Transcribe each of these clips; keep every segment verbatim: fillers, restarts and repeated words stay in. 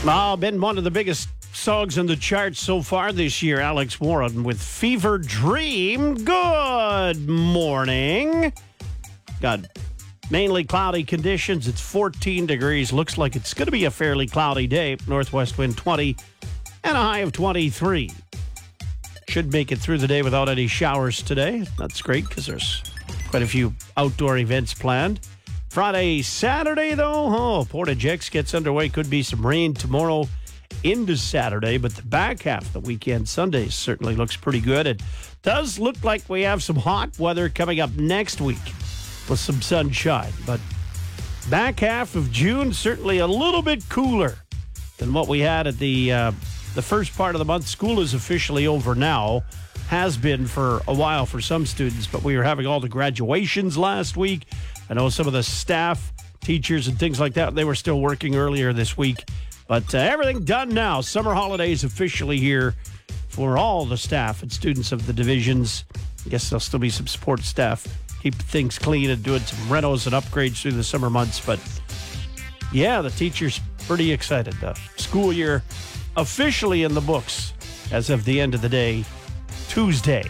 Oh, been one of the biggest songs in the charts so far this year. Alex Warren with Fever Dream. Good morning. Got mainly cloudy conditions. It's fourteen degrees. Looks like it's going to be a fairly cloudy day. Northwest wind twenty and a high of twenty-three. Should make it through the day without any showers today. That's great because there's quite a few outdoor events planned. Friday, Saturday, though, oh, Portage X gets underway. Could be some rain tomorrow into Saturday, but the back half of the weekend, Sunday, certainly looks pretty good. It does look like we have some hot weather coming up next week with some sunshine, but back half of June, certainly a little bit cooler than what we had at the uh, the first part of the month. School is officially over now. Has been for a while for some students, but we were having all the graduations last week. I know some of the staff, teachers, and things like that, they were still working earlier this week. But uh, everything done now. Summer holidays officially here for all the staff and students of the divisions. I guess there'll still be some support staff. Keep things clean and doing some renos and upgrades through the summer months. But, yeah, the teachers pretty excited. The school year officially in the books as of the end of the day, Tuesday.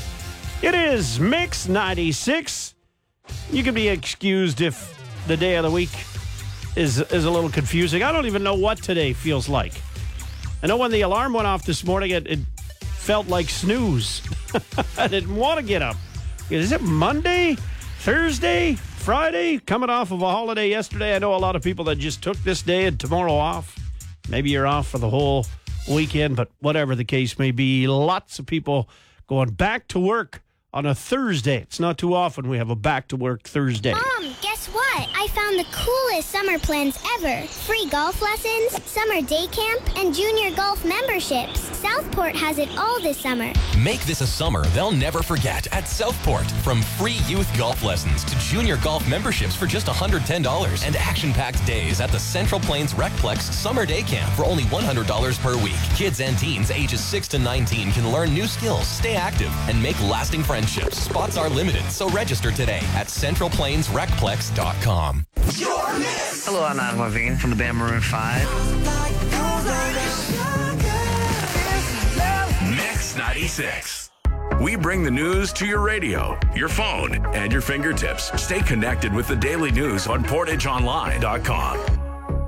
It is Mix ninety-six. You can be excused if the day of the week is is a little confusing. I don't even know what today feels like. I know when the alarm went off this morning, it, it felt like snooze. I didn't want to get up. Is it Monday, Thursday, Friday? Coming off of a holiday yesterday. I know a lot of people that just took this day and tomorrow off. Maybe you're off for the whole weekend, but whatever the case may be, lots of people going back to work on a Thursday. It's not too often we have a back-to-work Thursday. Mom, guess what? I found the coolest summer plans ever. Free golf lessons, summer day camp, and junior golf memberships. Southport has it all this summer. Make this a summer they'll never forget at Southport. From free youth golf lessons to junior golf memberships for just one hundred ten dollars and action-packed days at the Central Plains Recplex Summer Day Camp for only one hundred dollars per week. Kids and teens ages six to nineteen can learn new skills, stay active, and make lasting friendships. Spots are limited, so register today at central plains recplex dot com. Hello, I'm Adam Levine from the band Maroon five. Mix ninety-six. We bring the news to your radio, your phone, and your fingertips. Stay connected with the daily news on portage online dot com.